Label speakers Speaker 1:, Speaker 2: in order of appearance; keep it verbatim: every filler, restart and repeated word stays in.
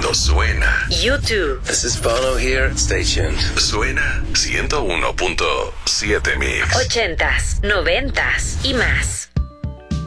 Speaker 1: cuando suena.
Speaker 2: YouTube.
Speaker 3: This is Bono here. Stay tuned.
Speaker 1: Suena ciento uno punto siete Mix.
Speaker 2: Ochentas, noventas y más.